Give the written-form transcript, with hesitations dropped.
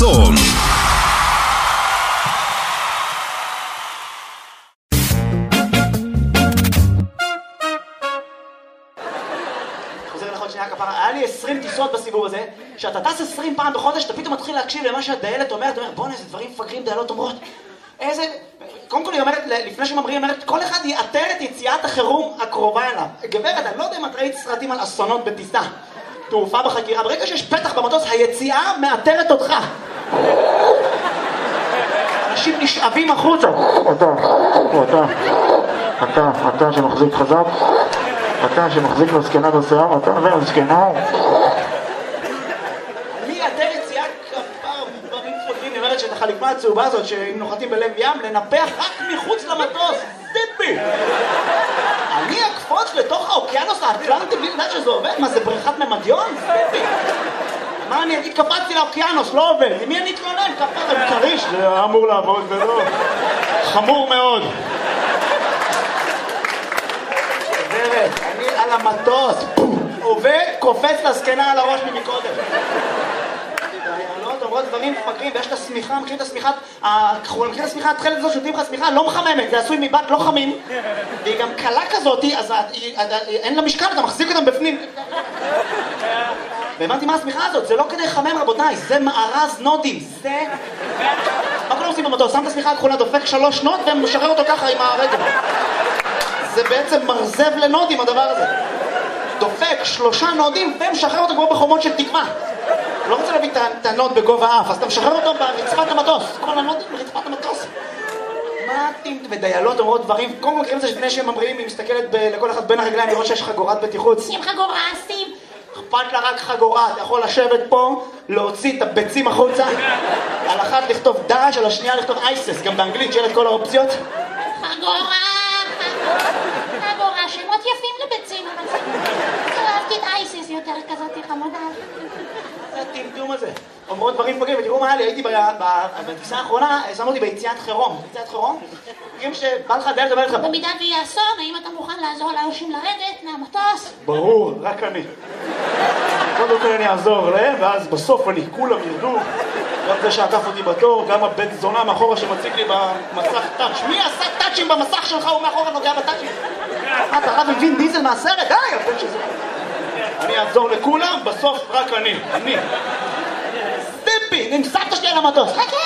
חסון. היה לי 20 טיסות בסיבוב הזה, שאתה טס 20 פעם בחודש, אתה פתאום מתחיל להקשיב למה שהדיילת אומרת, אתה אומר, בוא'נה, איזה דברים מפגרים דיילות אומרות. איזה... קודם כל היא אומרת, לפני שממריאים, היא אומרת, כל אחד יאתר את יציאת החירום הקרובה אליו. גברת, אני לא יודע אם את ראית סרטים על אסונות בטיסה, תעופה בחקירה, ברגע שיש פתח במטוס, היציאה מאתרת אותך. אנשים נשאבים החוצה. אתה שמחזיק חזק, אתה שמחזיק לזקנה בשיער, אתה והזקנה. אני אתר יציאה כפר דברים פוגעים, נראית שאת החליפה הצהובה הזאת שאם נוחתים בלב ים, לנפח רק מחוץ למטוס. טיפי! אני אקפוץ לתוך האוקיינוס האטלנטי בלי לדעת שזה עובד? מה, זה בריכת ממדיון? טיפי! מה אני אגיד? קפצתי לאוקיינוס, לא עובד. למי אני אתלונן? כפר עם קריש. זה אמור לעבוד ולא. חמור מאוד. אני על המטוס, עובד, קופץ לזקנה על הראש ממקודם. דיילות אומרות דברים מפגרים, ויש את השמיכה, מכירים את השמיכה, מכירים את השמיכה, התחלת הזאת שותים לך שמיכה, לא מחממת, זה עשוי מבד לא חמים, והיא גם קלה כזאת, אז אין לה משקל, אתה מחזיק אותם בפנים. והבנתי מה השמיכה הזאת, זה לא כדי לחמם רבותיי, זה מארז נודים, זה... מה כולם עושים במטוס? שם את השמיכה הכחולה, דופק 3 נוד ומשחרר אותו ככה עם הרגל. זה בעצם מרזב לנודים הדבר הזה. דופק 3 נודים ומשחרר אותו כמו בחומות של תקווה. לא רוצה להביא את הנוד בגובה אף, אז אתה משחרר אותו ברצפת המטוס. כל הנודים ברצפת המטוס. מה אתם ודיילות אומרות דברים? קודם כל מכירים את זה לפני שהם ממריאים, היא מסתכלת לכל אחד בין הרגליים לראות שיש חגורת בטיחות. שים חגורה, שים. אכפת לה רק חגורה, אתה יכול לשבת פה, להוציא את הביצים החוצה, על אחת לכתוב דש, על השנייה לכתוב אייסס, גם באנגלית שיהיה את כל האופציות. חגורה, שמות יפים לביצים, אבל אהבתי את אייסס יותר כזאת חמודה. זה הטמטום הזה. אומרות דברים פוגעים, ותראו מה היה לי, הייתי בטיסה האחרונה, שמו אותי ביציאת חירום. יציאת חירום? תראים שבא לך דיילת לדבר איתך. במידה ויהיה אסון, האם אתה מוכן לעזור לאנשים לרדת מהמטוס? ברור, רק אני. קודם כל אני אעזור להם, ואז בסוף כולם ירדו. גם זה שעקף אותי בתור, גם הבית זונה מאחורה שמציג לי במסך טאץ'. מי עשה טאצ'ים במסך שלך? הוא מאחורה נוגע בטאצ'ים. אתה רב עם וין דיזל מהסרט? די, הבן שזה. אני אעזור לכולם, בסוף רק אני. סטיפי, נמסעת שלי על המטוס. חכה,